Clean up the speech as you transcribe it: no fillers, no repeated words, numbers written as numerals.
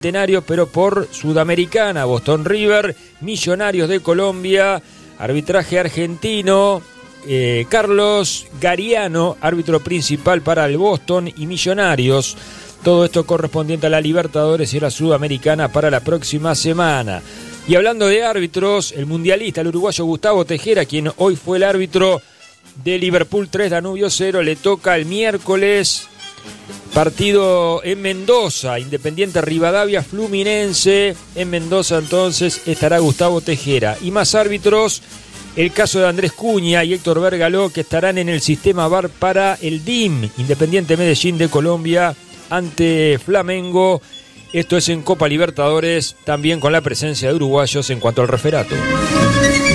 Centenario, pero por Sudamericana, Boston River, Millonarios de Colombia, arbitraje argentino, Carlos Gariano, árbitro principal para el Boston y Millonarios. Todo esto correspondiente a la Libertadores y a la Sudamericana para la próxima semana. Y hablando de árbitros, el mundialista, el uruguayo Gustavo Tejera, quien hoy fue el árbitro de Liverpool 3, Danubio 0, le toca el miércoles partido en Mendoza, Independiente Rivadavia, Fluminense. En Mendoza entonces estará Gustavo Tejera. Y más árbitros, el caso de Andrés Cuña y Héctor Bergaló, que estarán en el sistema VAR para el DIM, Independiente Medellín de Colombia ante Flamengo. Esto es en Copa Libertadores, también con la presencia de uruguayos en cuanto al referato.